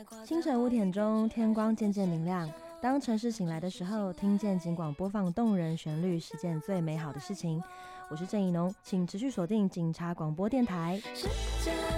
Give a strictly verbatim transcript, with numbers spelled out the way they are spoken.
清晨五点钟，天光渐渐明亮。当城市醒来的时候，听见警广播放动人旋律是件最美好的事情。我是郑怡农，请持续锁定警察广播电台。